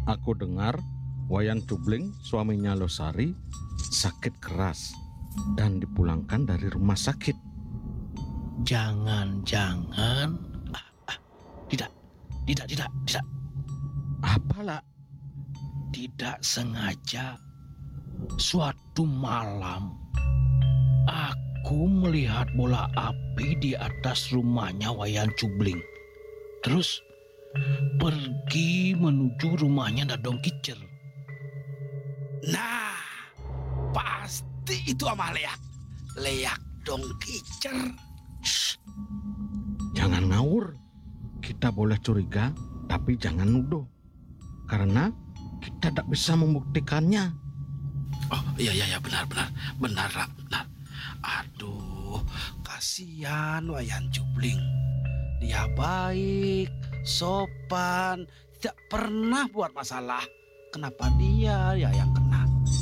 Aku dengar Wayan Cubling, suaminya Losari, sakit keras dan dipulangkan dari rumah sakit. Jangan-jangan tidak. Apalah? Tidak sengaja suatu malam aku melihat bola api di atas rumahnya Wayan Cubling. Terus pergi menuju rumahnya Dadong Kicer. Nah, pasti itu amah leak Dong Kicer. Jangan ngawur. Kita boleh curiga, tapi jangan nuduh. Karena kita tidak bisa membuktikannya. Oh iya benar Rak, benar. Aduh, kasihan Wayan Cubling. Dia baik, sopan, tidak pernah buat masalah. Kenapa dia ya yang kena